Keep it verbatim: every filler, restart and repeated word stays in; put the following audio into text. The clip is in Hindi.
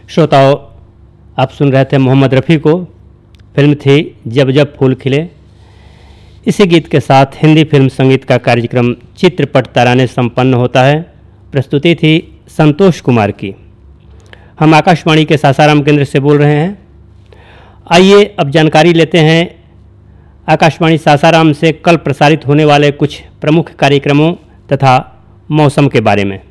श्रोताओं, आप सुन रहे थे मोहम्मद रफ़ी को। फिल्म थी जब जब फूल खिले। इसी गीत के साथ हिंदी फिल्म संगीत का कार्यक्रम चित्रपट तराने संपन्न होता है। प्रस्तुति थी संतोष कुमार की। हम आकाशवाणी के सासाराम केंद्र से बोल रहे हैं। आइए अब जानकारी लेते हैं आकाशवाणी सासाराम से कल प्रसारित होने वाले कुछ प्रमुख कार्यक्रमों तथा मौसम के बारे में।